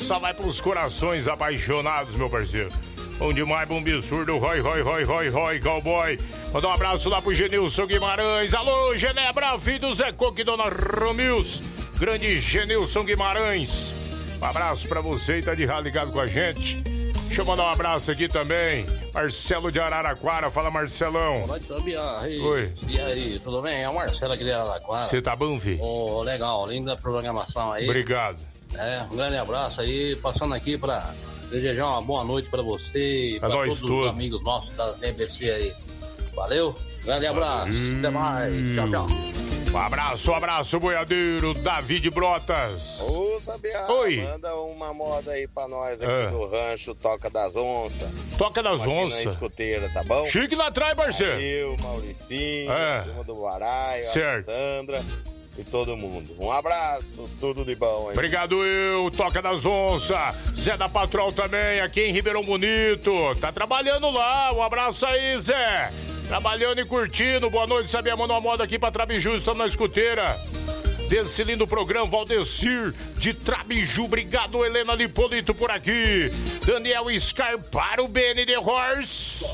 Só vai pros corações apaixonados, meu parceiro. Bom demais, bom absurdo, Roy, cowboy. Manda um abraço lá pro Genilson Guimarães. Alô, Genebra, filho do Zé Coque e Dona Romils. Grande Genilson Guimarães. Um abraço pra você e tá de rádio ligado com a gente. Deixa eu mandar um abraço aqui também. Marcelo de Araraquara. Fala, Marcelão. Boa noite, Bia. Oi. E aí, tudo bem? É o Marcelo aqui de Araraquara. Você tá bom, filho? Oh, legal, linda programação aí. Obrigado. Um grande abraço aí. Passando aqui pra desejar uma boa noite pra você e pra todos os amigos nossos da BBC aí. Valeu, grande abraço. Até mais. Tchau, tchau. Um abraço, boiadeiro, David Brotas. Ô, Sabiá, oi. Manda uma moda aí pra nós aqui do rancho Toca das Onças. Toca das Onças? Na escoteira, tá bom? Chique lá atrás, parceiro. Eu, Mauricinho, a turma do Baraio, a Sandra e todo mundo. Um abraço, tudo de bom aí. Obrigado, Toca das Onças. Zé da Patrol também, aqui em Ribeirão Bonito. Tá trabalhando lá, um abraço aí, Zé. Trabalhando e curtindo. Boa noite, Sabia? Manda uma moda aqui pra Trabiju, estamos na escuteira desse lindo programa. Valdecir de Trabiju. Obrigado, Helena Lipolito por aqui. Daniel Scarparo, Benny de Horse.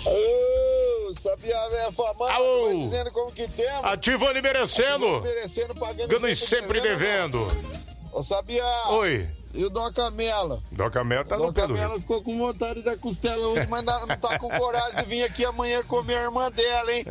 Sabia, velho, famado, vai dizendo como que temos. Ativando e merecendo. Pagando e sempre devendo. Ô, Sabia. Oi. E o Doca Mela? Doca Mela tá no pé do Doca Mela ficou com vontade da costela hoje, mas não tá com coragem de vir aqui amanhã comer a irmã dela, hein?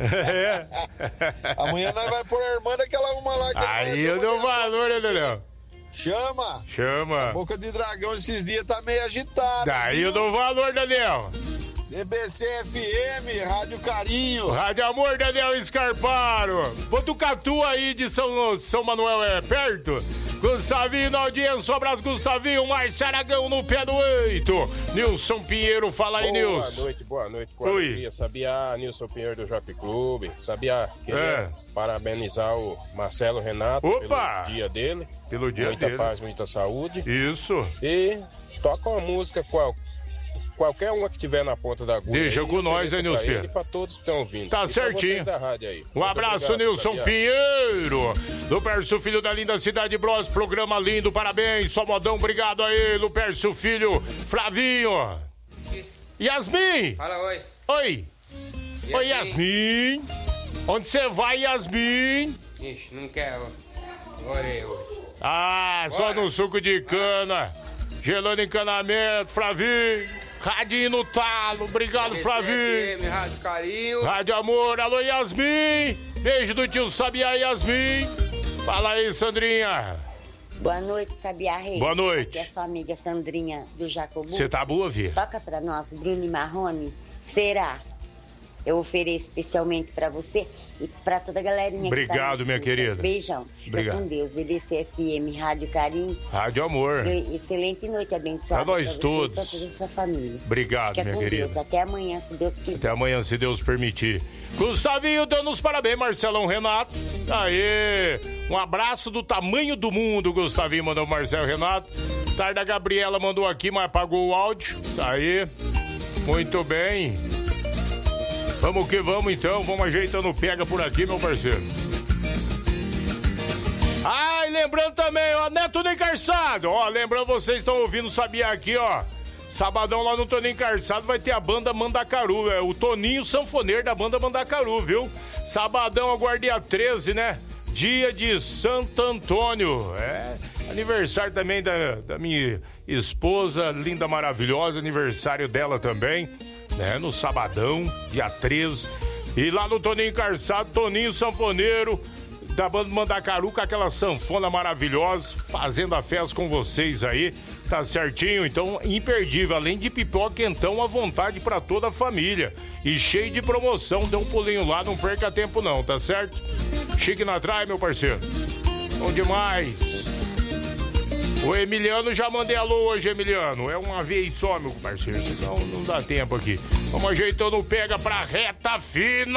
Amanhã nós vai pôr a irmã daquela uma lá. Aí eu dou valor, né, Daniel? Chama. A boca de dragão esses dias tá meio agitada. Daí eu dou valor, Daniel. BBC FM, Rádio Carinho. Rádio Amor, Daniel Scarparo. Botucatu aí de São Manuel é perto. Gustavinho na audiência, um abraço, Gustavinho. Márcio Aragão no pé do 8. Nilson Pinheiro, fala aí, Nilson. Boa noite. Oi. Sabia, Nilson Pinheiro do Jockey Clube. Sabia, queria parabenizar o Marcelo Renato pelo dia dele. Pelo dia muita dele. Muita paz, muita saúde. Isso. E toca uma música qualquer uma que tiver na ponta da agulha. Deixa com nós, hein, Nilson Pinheiro? E pra todos que estão ouvindo. Tá certinho. Da rádio aí. Um abraço, Nilson Pinheiro. Lupercio Filho da linda cidade Bros. Programa lindo, parabéns. Só modão, obrigado aí, Lupercio Filho. Flavinho. Yasmin. Fala, oi. Oi. Oi, Yasmin. Onde você vai, Yasmin? Ixi, não quero. Orei hoje. Só no suco de cana. Gelando encanamento, Flavinho. Radinho no talo, obrigado, Flavinho. Rádio Carinho. Rádio Amor, alô, Yasmin. Beijo do tio Sabiá, Yasmin. Fala aí, Sandrinha. Boa noite, Sabiá Rei. Boa noite. Aqui é sua amiga Sandrinha do Jacobu. Você tá boa, Via? Toca pra nós, Bruno e Marrone. Será? Eu ofereço especialmente pra você e pra toda a galerinha. Obrigado, minha querida. Beijão. Fica com Deus. BBC FM, Rádio Carinho. Rádio Amor. Excelente noite, abençoada. Pra nós todos. Pra toda a sua família. Obrigado, Fica minha com querida. Deus. Até amanhã, se Deus quiser. Até amanhã, se Deus permitir. Gustavinho dando os parabéns, Marcelão Renato. Aê! Um abraço do tamanho do mundo, Gustavinho mandou o Marcelo Renato. Tarde a Gabriela mandou aqui, mas apagou o áudio. Aí. Muito bem. Vamos que vamos, então. Vamos ajeitando pega por aqui, meu parceiro. E lembrando também, ó, Neto nem Carçado. Ó, lembrando, vocês estão ouvindo, sabia aqui, ó. Sabadão lá no Toninho Carçado vai ter a banda Mandacaru. É o Toninho Sanfoneiro da banda Mandacaru, viu? Sabadão, agora dia 13, né? Dia de Santo Antônio. Aniversário também da minha esposa, linda, maravilhosa. Aniversário dela também. No sabadão, dia 13. E lá no Toninho Carçado, Toninho Sanfoneiro, da banda Mandacaru, com aquela sanfona maravilhosa, fazendo a festa com vocês aí, tá certinho? Então, imperdível, além de pipoca, então, à vontade pra toda a família. E cheio de promoção, dê um pulinho lá, não perca tempo não, tá certo? Chique na trás, meu parceiro. Bom demais. O Emiliano, já mandei alô hoje, Emiliano. É uma vez só, meu parceiro, senão não dá tempo aqui. Vamos ajeitando, pega pra reta fina.